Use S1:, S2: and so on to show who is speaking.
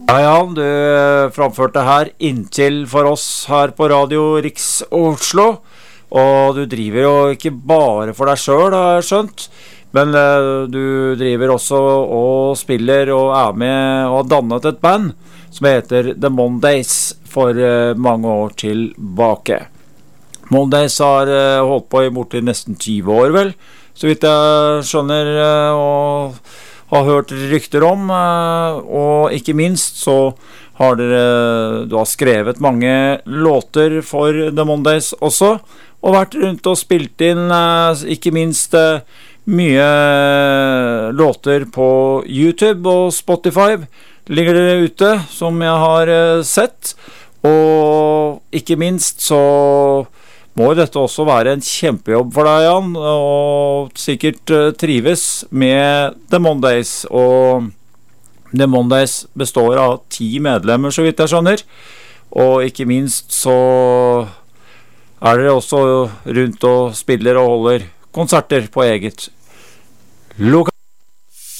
S1: Ja, Jan, du framførte her inntil for oss her på Radio Riks Oslo, og du driver jo ikke bare for deg selv, har jeg skjønt, men du driver også og spiller og med og har dannet et band som heter The Mondays for mange år tilbake. Mondays har holdt på i borti nesten 20 år vel, så vidt jeg skjønner, og har hørt rykter om, og ikke minst så har du har skrevet mange låter for The Mondays også, og vært rundt og spilt inn ikke minst mye låter på YouTube og Spotify ligger det ute som jeg har sett, og ikke minst så må dette også være en kjempejobb for deg, Jan, og sikkert trives med The Mondays, og The Mondays består av 10 medlemmer, så vidt jeg skjønner, og ikke minst så dere også rundt og spiller og holder konserter på eget lokal.